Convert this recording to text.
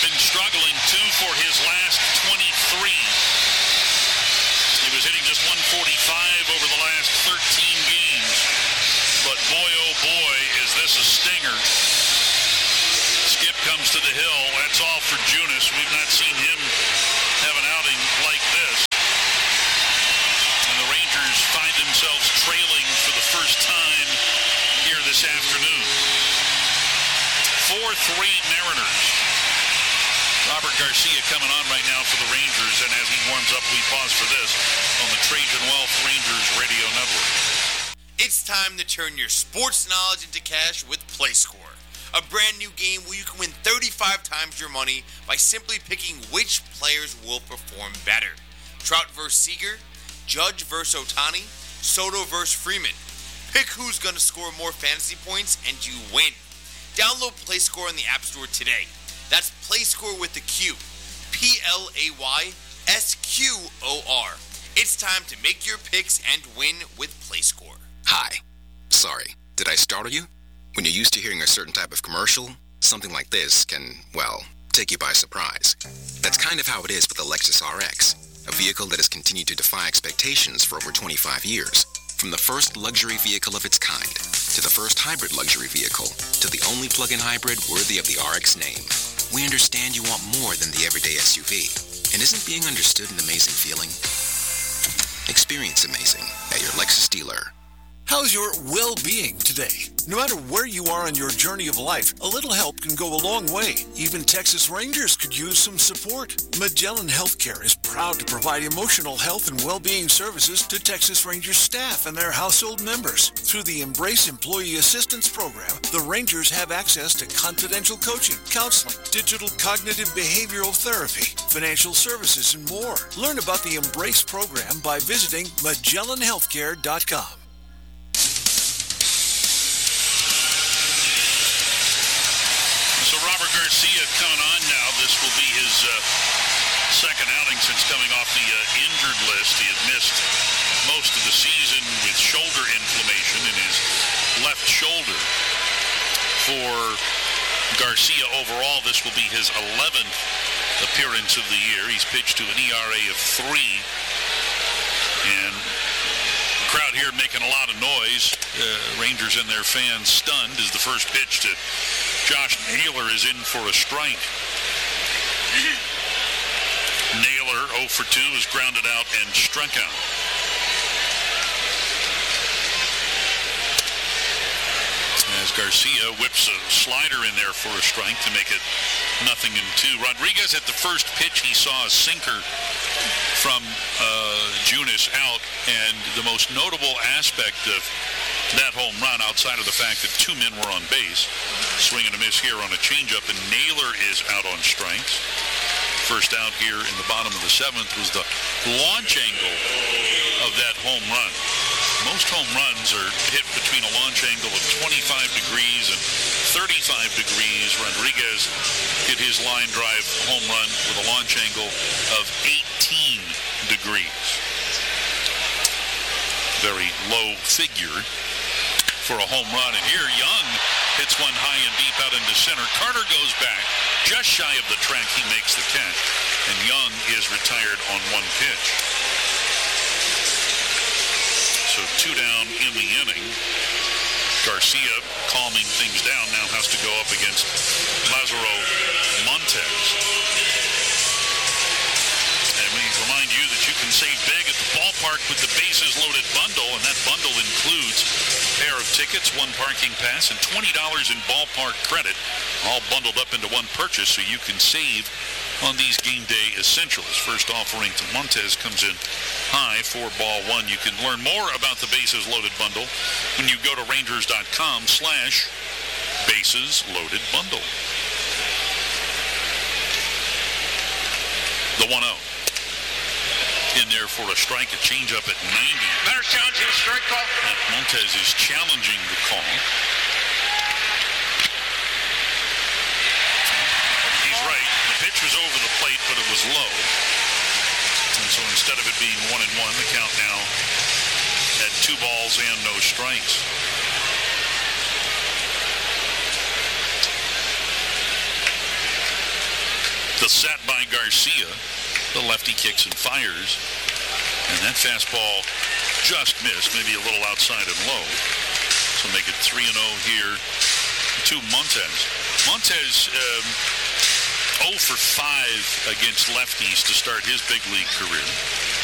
been struggling, 2 for his last 23. He was hitting just 145 over the last 13 games. But boy, oh boy, is this a stinger. Skip comes to the hill. That's all for Junis. We've not seen him have an outing like this. And the Rangers find themselves trailing for the first time here this afternoon. 4-3 Mariners. Robert Garcia coming on right now for the Rangers, and as he warms up, we pause for this on the Trajan Wealth Rangers Radio Network. It's time to turn your sports knowledge into cash with PlayScore, a brand new game where you can win 35 times your money by simply picking which players will perform better. Trout versus Seager, Judge versus Ohtani, Soto versus Freeman. Pick who's going to score more fantasy points and you win. Download PlayScore in the App Store today. That's PlayScore with the Q. PlayScore. It's time to make your picks and win with PlayScore. Hi. Sorry, did I startle you? When you're used to hearing a certain type of commercial, something like this can, well, take you by surprise. That's kind of how it is with the Lexus RX, a vehicle that has continued to defy expectations for over 25 years. From the first luxury vehicle of its kind, to the first hybrid luxury vehicle, to the only plug-in hybrid worthy of the RX name. We understand you want more than the everyday SUV. And isn't being understood an amazing feeling? Experience amazing at your Lexus dealer. How's your well-being today? No matter where you are on your journey of life, a little help can go a long way. Even Texas Rangers could use some support. Magellan Healthcare is proud to provide emotional health and well-being services to Texas Rangers staff and their household members. Through the Embrace Employee Assistance Program, the Rangers have access to confidential coaching, counseling, digital cognitive behavioral therapy, financial services, and more. Learn about the Embrace program by visiting MagellanHealthcare.com. So Robert Garcia coming on now. This will be his second outing since coming off the injured list. He had missed most of the season with shoulder inflammation in his left shoulder. For Garcia overall, this will be his 11th appearance of the year. He's pitched to an ERA of 3. And the crowd here making a lot of noise. Rangers and their fans stunned as the first pitch to Josh Naylor is in for a strike. Naylor 0 for 2 is grounded out and struck out. As Garcia whips a slider in there for a strike to make it 0-2. Rodriguez at the first pitch, he saw a sinker from Junis out, and the most notable aspect of that home run, outside of the fact that 2 men were on base, swing and a miss here on a changeup, and Naylor is out on strikes. First out here in the bottom of the 7th was the launch angle of that home run. Most home runs are hit between a launch angle of 25 degrees and 35 degrees. Rodriguez hit his line drive home run with a launch angle of 18 degrees. Very low figure for a home run. And here Young hits one high and deep out into center. Carter goes back just shy of the track. He makes the catch, and Young is retired on 1 pitch. So 2 down in the inning. Garcia, calming things down, now has to go up against Lazaro Montes. And we remind you that you can save big at the ballpark with the bases loaded bundle, and that bundle includes a pair of tickets, 1 parking pass, and $20 in ballpark credit, all bundled up into one purchase, so you can save on these game day essentials. First offering to Montes comes in high for ball 1. You can learn more about the bases loaded bundle when you go to Rangers.com/bases loaded bundle. The 1-0. In there for a strike, a changeup at 90. Better challenging the strike call. Montes is challenging the call. He's right. The pitch was over the plate, but it was low. And so instead of it being 1-1, the count now at 2 balls and no strikes. The set by Garcia. The lefty kicks and fires. And that fastball just missed, maybe a little outside and low. So make it 3-0 here to Montez. Montez 0 for 5 against lefties to start his big league career.